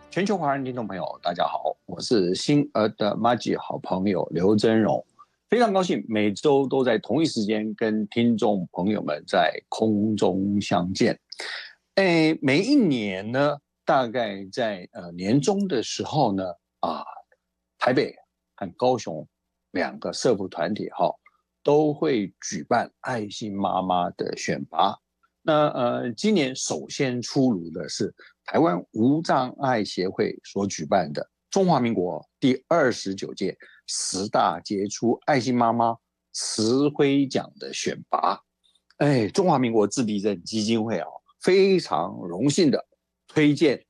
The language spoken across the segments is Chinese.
全球华人听众朋友，大家好，我是新儿的麻吉好朋友刘真荣，非常高兴每周都在同一时间跟听众朋友们在空中相见。每一年呢，大概在年中的时候呢，台北和高雄两个社福团体都会举办爱心妈妈的选拔。那今年首先出炉的是台湾无障碍协会所举办的中华民国第29届10大杰出爱心妈妈慈辉奖的选拔。中华民国自闭症基金会非常荣幸的推荐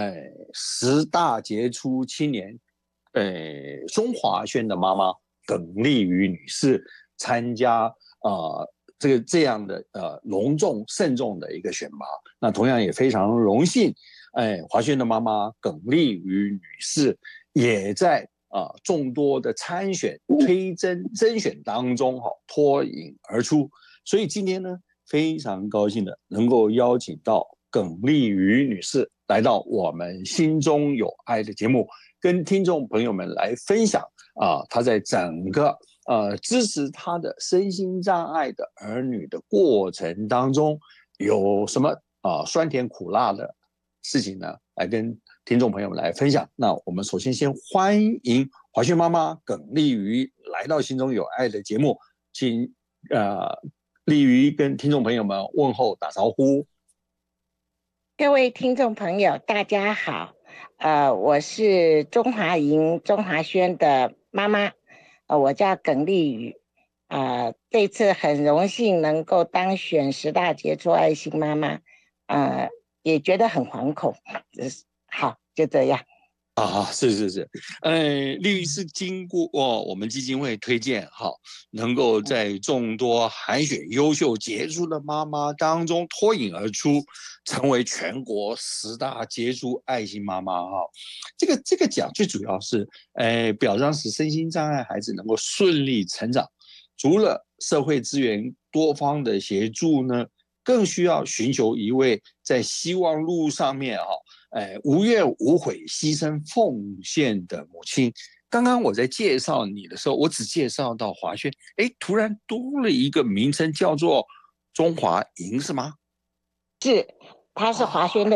10大杰出青年，中华轩的妈妈耿丽瑜女士参加这样的隆重慎重的一个选拔。那同样也非常荣幸，华轩的妈妈耿丽瑜女士也在众多的参选甄选当中脱颖而出。所以今天呢，非常高兴的能够邀请到耿丽瑜女士来到我们心中有爱的节目，跟听众朋友们来分享她在整个支持她的身心障碍的儿女的过程当中有什么酸甜苦辣的事情呢，来跟听众朋友们来分享。那我们首先欢迎华轩妈妈耿丽瑜来到心中有爱的节目，请丽瑜跟听众朋友们问候打招呼。 各位听众朋友大家好，我是中华轩的妈妈，我叫耿丽瑜，这次很荣幸能够当选10大杰出爱心妈妈，也觉得很惶恐，好，就这样。 是，丽瑜是经过我们基金会推荐，能够在众多海选优秀杰出的妈妈当中脱颖而出，成为全国10大杰出爱心妈妈。这个奖最主要是表彰使身心障碍孩子能够顺利成长，除了社会资源多方的协助呢，更需要寻求一位在希望路上面无怨无悔牺牲奉献的母亲。刚刚我在介绍你的时候，我只介绍到华轩，突然多了一个名称叫做中华莹，是吗？ 是，她是华轩的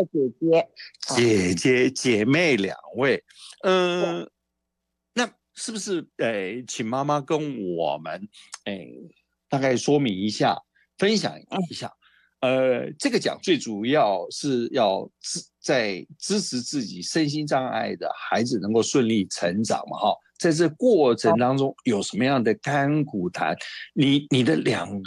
姐妹2位。那是不是请妈妈跟我们大概说明一下，分享一下。这个奖最主要是要在支持自己身心障碍的孩子能够顺利成长嘛，在这过程当中有什么样的甘苦谈？你的2